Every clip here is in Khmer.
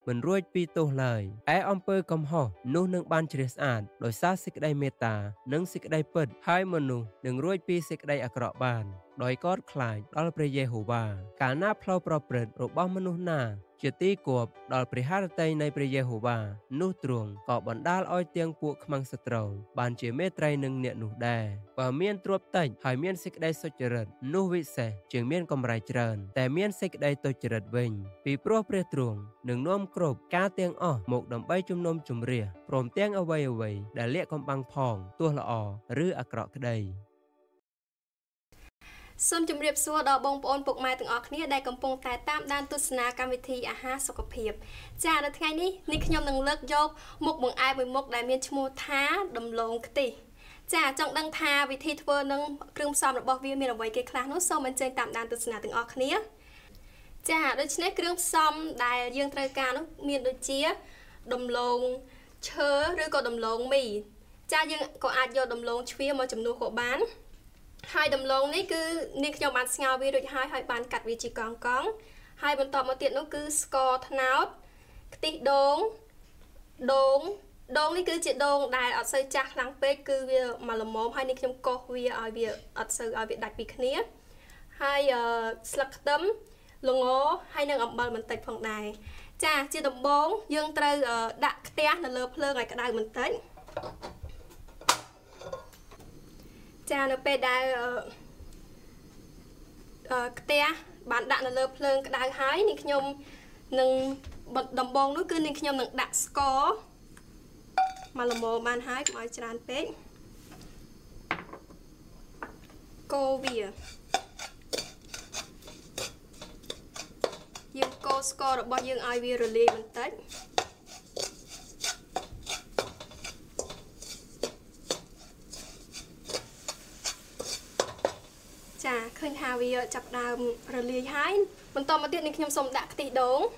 មិនរួចពីទោសឡើយឯអំពើកំហុសនោះនឹងបានជ្រះស្អាតដោយសារសេចក្តីមេត្តានិងសេចក្តីពិតហើយមនុស្សនឹងរួចពីសេចក្តីអាក្រក់បានដោយកោតខ្លាចដល់ព្រះយេហូវ៉ាកាលណាផ្លូវប្រព្រឹត្តរបស់មនុស្សណាជាទីគប់ដល់ព្រះハរតីនៃព្រះយេហូវ៉ានោះទ្រង់ក៏បណ្ដាលឲ្យទាំងពួកខ្មាំងសត្រូវបានជាមេត្រីនឹងអ្នកនោះដែរបើមានទ្រព្យតិចហើយមានសេចក្តីសុចរិតនោះវិសេសជាងមានកម្រៃច្រើនតែមានសេចក្តីទុច្ចរិតវិញពីព្រោះព្រះទ្រង់នឹងនាំគ្រប់ការទាំងអស់មកដើម្បីជំនុំជម្រះព្រមទាំងអ្វីៗដែលលាក់កំបាំងផងទោះល្អឬអាក្រក់ក្តីសូមជម្រាបសួរដល់បងប្អូនពុកម៉ែទាំងអស់គ្នាដែលកំពុងតែតាមដានទស្សនាកម្មវិធីអាហារសុខភាពចានៅថ្ងៃនេះខ្ញុំនឹងលើកយកមុខបង្អែមមួយមុខដែលមានឈ្មោះថាដំឡូងខ្ទិះចាចង់ដឹងថាវិធីធ្វើនឹងគ្រឿងផ្សំរបស់វាមានអ្វីគេខ្លះនោះសូមអញ្ជើញតាមដានទស្សនាទាំងអស់គ្នាចាដូច្នេះគ្រឿងផ្សំដែលយើងត្រូវការនោះមានដូចជាដំឡូងឈើឬក៏ដំឡូងមីចាយើងក៏អាចយកដំឡូងជ្វាមកជំនួសក៏បានហើយដំឡូងនេះគឺនាងខ្ញុំបានស្ងោរវារួចហើយបានកាត់វាជាកង់ហើយបន្តមកទៀតនោះគឺស្ករត្នោតខ្ទិះដូងនេះគឺជាដូងដែលអត់សូវចាស់ខ្លាំងពេកគឺវាមកល្មមហើយនាងខ្ញុំកោសវាឲ្យវាអត់សូវឲ្យវាដាច់ពីគ្នាហើយស្លឹកខ្ទឹមល្ងហើយនិងអំបិលបន្តិចផងដែរចាជាដំបូងយើងត្រូវដាក់ខ្ទះនៅលើភ្លើងឲ្យក្តៅបន្តិចចានៅពេលដែលខ្ទះបានដាក់នៅលើភ្លើងក្តៅហើយនាងខ្ញុំនឹងដំបូងនោះគឺនាងខ្ញុំនឹងដាក់ស្ករមកល្មមបានហើយកុំឲ្យច្រើនពេកកូរវាយើងកូរស្កររបស់យើងឲ្យវារលាយបន្តិចចាឃើញថាវាចាប់ដើមរលាយហើយបន្តមកទៀតនេះខ្ញុំសូមដាក់ខ្ទិះដូង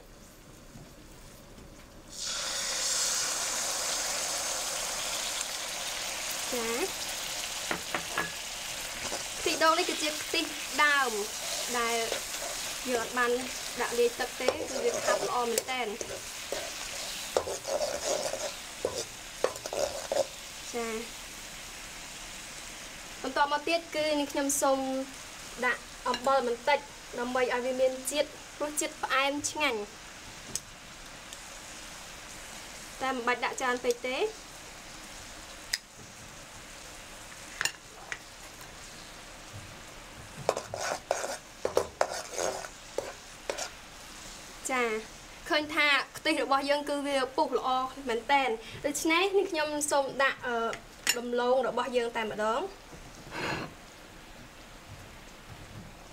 ចាខ្ទិះដូងនេះគឺជាខ្ទិះដើមដែលយើងអត់បានដាក់លាយទឹកទេគឺវាខាប់ល្អមែនតើចាបន្តមកទៀតគឺនេះខ្ញុំសូមដាក់អំបិលបន្តិចដើម្បីឲ្យវាមានរសជាតិផ្អែមឆ្ងាញ់តែមិនបាច់ដាក់ច្រើនពេកទេចាឃើញថាខ្ទិះរបស់យើងគឺវាពុះល្អមែនតើដូច្នេះនេះខ្ញុំសូមដាក់ដំឡូងរបស់យើងតែម្ដង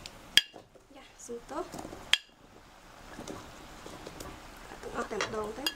យ៉ាសុំទោសទាំងអស់តែម្ដងទៅ